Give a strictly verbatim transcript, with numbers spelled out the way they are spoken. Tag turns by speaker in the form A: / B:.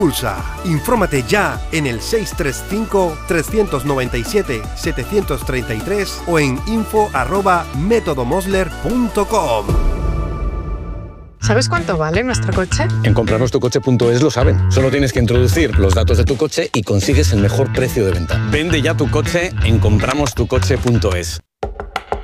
A: Pulsa. Infórmate ya en el seis tres cinco, tres nueve siete, siete tres tres o en info arroba métodomosler punto com.
B: ¿Sabes cuánto vale nuestro coche?
C: En comprarnos tu coche punto es lo saben. Solo tienes que introducir los datos de tu coche y consigues el mejor precio de venta. Vende ya tu coche en compramos tu coche punto es.